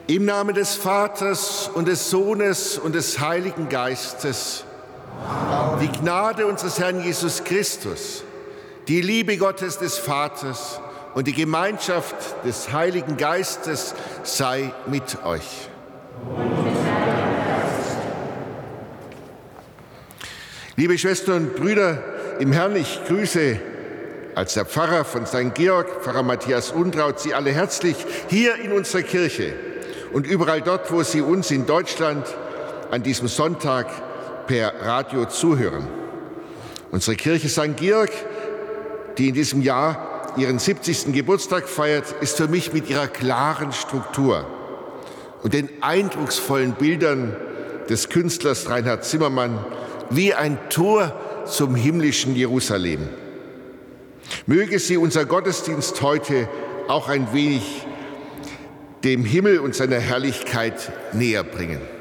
Im Namen des Vaters und des Sohnes und des Heiligen Geistes, die Gnade unseres Herrn Jesus Christus, die Liebe Gottes des Vaters und die Gemeinschaft des Heiligen Geistes sei mit euch. Liebe Schwestern und Brüder im Herrn, ich grüße als der Pfarrer von St. Georg, Pfarrer Matthias Untraut, Sie alle herzlich hier in unserer Kirche und überall dort, wo Sie uns in Deutschland an diesem Sonntag per Radio zuhören. Unsere Kirche St. Georg, die in diesem Jahr ihren 70. Geburtstag feiert, ist für mich mit ihrer klaren Struktur und den eindrucksvollen Bildern des Künstlers Reinhard Zimmermann wie ein Tor zum himmlischen Jerusalem. Möge sie unser Gottesdienst heute auch ein wenig dem Himmel und seiner Herrlichkeit näher bringen.